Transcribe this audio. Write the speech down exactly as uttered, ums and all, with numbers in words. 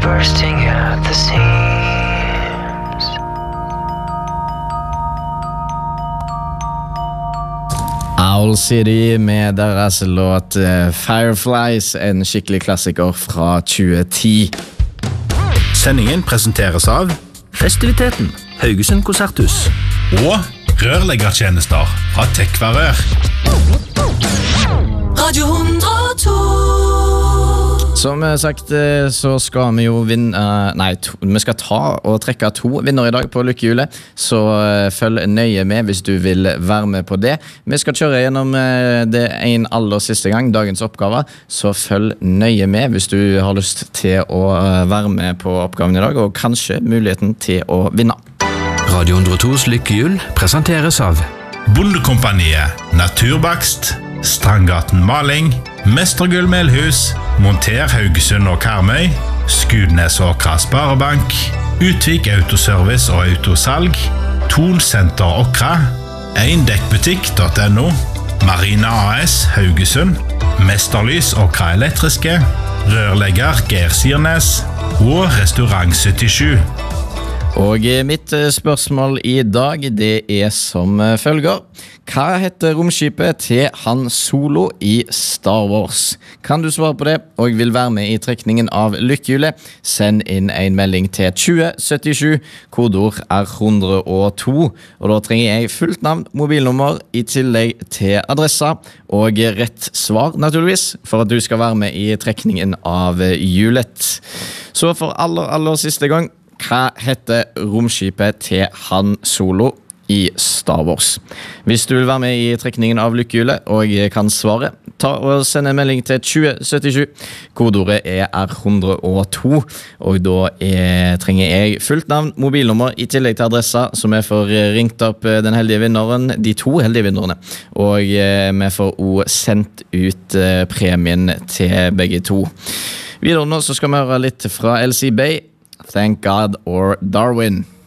bursting at the seams. Owl City med deres låt Fireflies, en skikkelig klassiker fra tjue ti. Sendingen presenteres av Festiviteten, Haugesund Konserthus og rørleggertjenester fra Tekvarør. Radio hundre og to. Som sagt så skal vi jo vinne, nei, to, vi skal ta og trekke to vinner i dag på lykkehjulet, så følg nøye med hvis du vil være med på det. Vi skal kjøre gjennom det en aller siste gang, dagens oppgave, så følg nøye med hvis du har lyst til å være med på oppgaven i dag, og kanskje muligheten til å vinne. Radio hundre og tos lykkehjul presenteres av Bondekompaniet, Naturbakst, Strandgaten Maling, Mestergull Melhus, Monter Haugesund og Karmøy, Skudnes Åkra Sparebank, Utvik Autoservice og Autosalg, Thon Center Åkra, eindekkbutikk.no, Marina A S Haugesund, Mesterlys Åkra Elektriske, Rørlegger Geir Sirnes og Restaurant syttisju. Og mitt spørsmål i dag, det er som følger. Hva heter romskipet til Han Solo i Star Wars? Kan du svare på det, og vil være med i trekningen av lykkehjulet? Send inn en melding til tjue syttisju, kodeord er hundre og to, og da trenger jeg fullt navn, mobilnummer, i tillegg til adressa, og rett svar naturligvis, for at du skal være med i trekningen av hjulet. Så for aller, aller siste gang, hva heter romskipet til Han Solo i Star Wars? Hvis du vil være med i trekningen av lykkehjulet og kan svare, ta og send en melding til tjue syttisju. Kodeordet er hundre og to, og da er, trenger jeg fullt navn, mobilnummer, i tillegg til adressa, så vi får ringt opp den heldige vinneren, de to heldige vinnerne, og vi får også sendt ut premien til begge to. Videre nå så skal vi høre litt fra L C Bay, Thank God or Darwin.